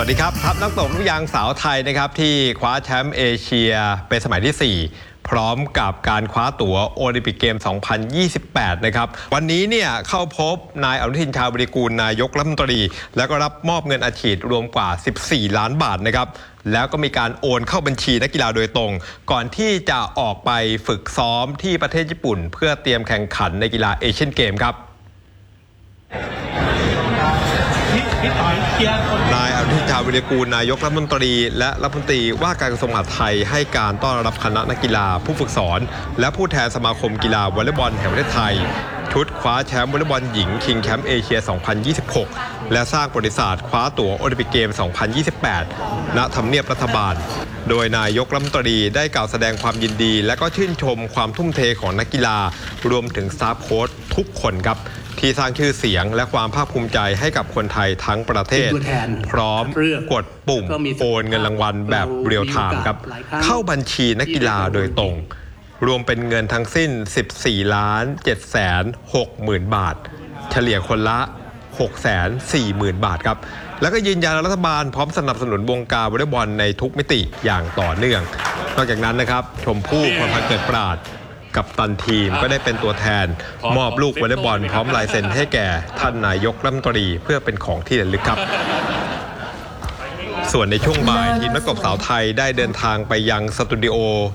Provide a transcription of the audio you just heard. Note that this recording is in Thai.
วัสดีครับทัพนักตบลูกยางสาวไทยนะครับที่คว้าแชมป์เอเชียเป็นสมัยที่ 4 พร้อมกับการคว้าตั๋วโอลิมปิกเกม 2028 นะครับวันนี้เนี่ยเข้าพบนายอนุทินชาญวิรากูลนายกรัฐมนตรีแล้วก็รับมอบเงินอัดฉีดรวมกว่า 14 ล้านบาทนะครับแล้วก็มีการโอนเข้าบัญชีนักกีฬาโดยตรงก่อนที่จะออกไปฝึกซ้อมที่ประเทศญี่ปุ่นเพื่อเตรียมแข่งขันในกีฬาเอเชียนเกมครับนายอนุทินชาญวิรากูลนายกรัฐมนตรีและรัฐมนตรีว่าการกระทรวงมหาดไทยให้การต้อนรับคณะนักกีฬาผู้ฝึกสอนและผู้แทนสมาคมกีฬาวอลเลย์บอลแห่งประเทศไทยชุดคว้าแชมป์วอลเลย์บอลหญิงชิงแชมป์เอเชีย 2026 และสร้างประวัติศาสตร์คว้าตั๋วโอลิมปิกเกม 2028 ณ ทำเนียบรัฐบาลโดยนายกรัฐมนตรีได้กล่าวแสดงความยินดีและก็ชื่นชมความทุ่มเทของนักกีฬารวมถึงสตาฟโค้ชทุกคนครับที่สร้างชื่อเสียงและความภาคภูมิใจให้กับคนไทยทั้งประเทศพร้อมกดปุ่มโอนเงินรางวัลแบบเรียลไทม์ครับเข้าบัญชีนักกีฬาโดยตรงรวมเป็นเงินทั้งสิ้น 14,760,000 บาทเฉลี่ยคนละ 640,000 บาทครับแล้วก็ยืนยันรัฐบาลพร้อมสนับสนุนวงการวอลเลย์บอลในทุกมิติอย่างต่อเนื่องนอกจากนั้นนะครับชมพู่พรพันธ์เกิดปราชกับตันทีมก็ได้เป็นตัวแทนมอบลูกวอลเลย์บอลพร้อมลายเซ็นให้แก่ท่านนายกรัฐมนตรีเพื่อเป็นของที่ระลึกครับส่วนในช่วงบ่ายทีมนักตบสาวไทยได้เดินทางไปยังสตูดิโอ